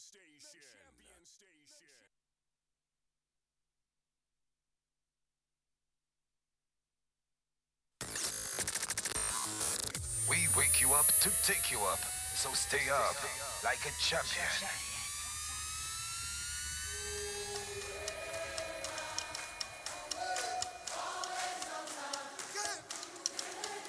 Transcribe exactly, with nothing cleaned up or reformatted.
We wake you up to take you up. So stay up like a champion.